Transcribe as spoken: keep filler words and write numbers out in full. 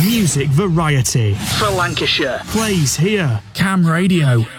Music variety for Lancashire plays here. Cam Radio.